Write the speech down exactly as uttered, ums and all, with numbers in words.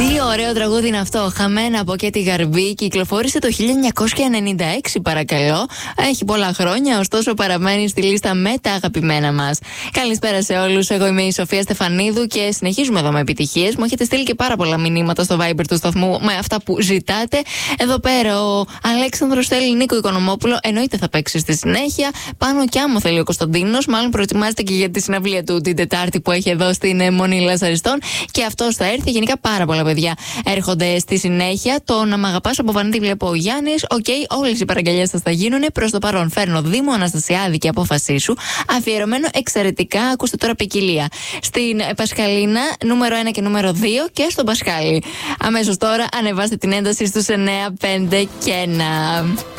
Τι ωραίο τραγούδι είναι αυτό. Χαμένα από και τη Γαρμπή. Κυκλοφόρησε το χίλια εννιακόσια ενενήντα έξι, παρακαλώ. Έχει πολλά χρόνια, ωστόσο παραμένει στη λίστα με τα αγαπημένα μας. Καλησπέρα σε όλους. Εγώ είμαι η Σοφία Στεφανίδου και συνεχίζουμε εδώ με επιτυχίες. Μου έχετε στείλει και πάρα πολλά μηνύματα στο Viber του σταθμού με αυτά που ζητάτε. Εδώ πέρα ο Αλέξανδρος θέλει Νίκο Οικονομόπουλο. Εννοείται θα παίξει στη συνέχεια. Πάνω κι άμμο θέλει ο Κωνσταντίνος. Μάλλον προετοιμάζεται και για τη συναυλία του την Τετάρτη που έχει εδώ στην Μονή Λασαριστών. Και αυτός θα έρθει. Γενικά πάρα πολλά παιδιά έρχονται στη συνέχεια. Το να μ' αγαπάς από Βανίτη βλέπω ο Γιάννης. Οκ, okay, όλες οι παραγγελίες σας θα γίνουν. Προς το παρόν φέρνω Δήμο Αναστασιάδη και απόφασή σου. Αφιερωμένο εξαιρετικά, ακούστε τώρα ποικιλία. Στην Πασχαλίνα, νούμερο ένα και νούμερο δύο και στον Πασχάλη. Αμέσως τώρα ανεβάστε την ένταση στους εννιά, πέντε και ένα.